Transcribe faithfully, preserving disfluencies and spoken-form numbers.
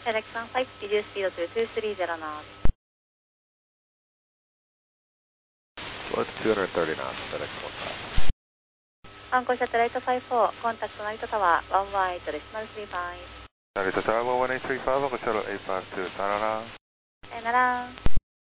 FedEx one five, reduce speed to two three zero knots. So that's two thirty knots, FedEx one five. アンコーシャトライトファイブフォー、コンタクト成田タワー、ワンワンエイトです。マルスリーファイブ。 成田タワーワンワンエイトスリーファイブ、こちらエイトファイブツー、さよなら。 さよなら。